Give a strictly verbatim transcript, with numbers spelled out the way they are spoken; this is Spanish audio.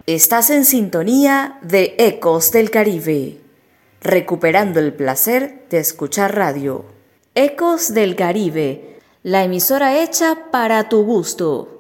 Estás en sintonía de Ecos del Caribe, recuperando el placer de escuchar radio. Ecos del Caribe, la emisora hecha para tu gusto.